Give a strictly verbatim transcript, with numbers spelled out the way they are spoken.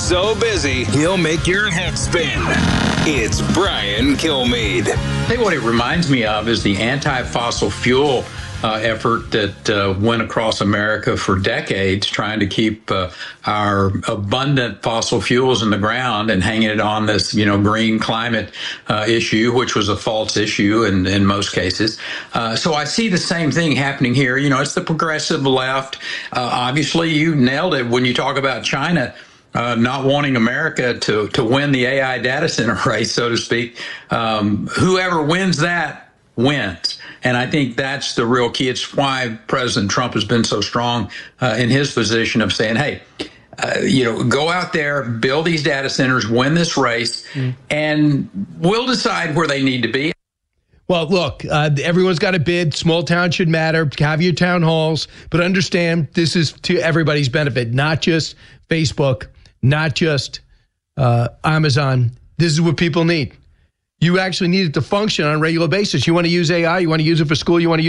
so busy, he'll make your head spin. It's Brian Kilmeade. I think what it reminds me of is the anti-fossil fuel uh, effort that uh, went across America for decades, trying to keep uh, our abundant fossil fuels in the ground and hanging it on this, you know, green climate uh, issue, which was a false issue in, in most cases. Uh, so I see the same thing happening here. You know, it's the progressive left. Uh, obviously, you nailed it when you talk about China. Uh, not wanting America to, to win the A I data center race, so to speak. Um, whoever wins that wins. And I think that's the real key. It's why President Trump has been so strong uh, in his position of saying, hey, uh, you know, go out there, build these data centers, win this race, mm. and we'll decide where they need to be. Well, look, uh, everyone's got a bid. Small town should matter. Have your town halls. But understand, this is to everybody's benefit, not just Facebook, not just uh, Amazon. This is what people need. You actually need it to function on a regular basis. You want to use A I, you want to use it for school, you want to use